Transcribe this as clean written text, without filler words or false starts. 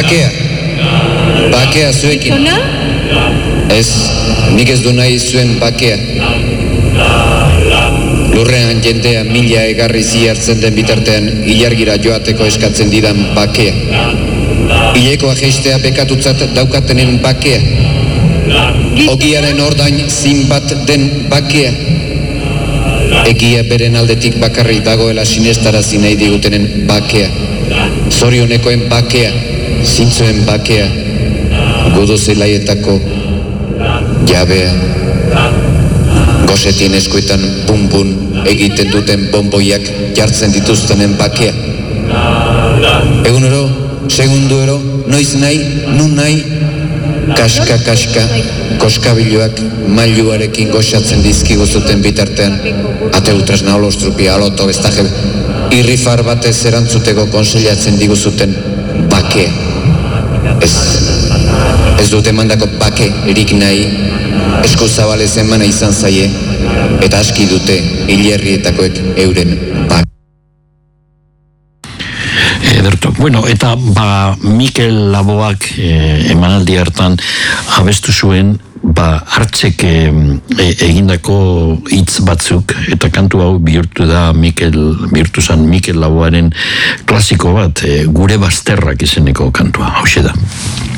Bakea zuekin. Ez, nik ez du nahi zuen bakea. Lurrean jendea mila egarri ziartzen den bitartean ilargira joateko eskatzen didan bakea. Hilekoa jeistea bekatutzat daukatenen bakea. Ogiaren ordain zin bat den bakea. Egia beren aldetik bakarrik dagoela sinestarazi nahi digutenen bakea. Zorionekoen bakea, zintzuen bakea, gudu zelaietako jabea. Gosetien eskuetan bun-bun egiten duten bonboiak jartzen dituztenen bakea. Egunero, segunduero, noiz nahi, nun nahi, kaska-kaska, koskabiloak mailuarekin goxatzen dizkiguzuten bitartean, ateutresna olostrupia aloto bestaje, irrifar batez erantzuteko konsellatzen diguzuten bakea. Ez dute mandako bake erik nahi, esku zabalez emana izan zaie, eta aski dute hilerrietakoek euren bake. Ederto. Bueno, eta Mikel Laboak emanaldi hartan abestu zuen hartzek egindako hitz batzuk, eta kantu hau bihurtu zen Mikel Laboaren klasiko bat, Gure Bazterrak izeneko kantua, hauxe da.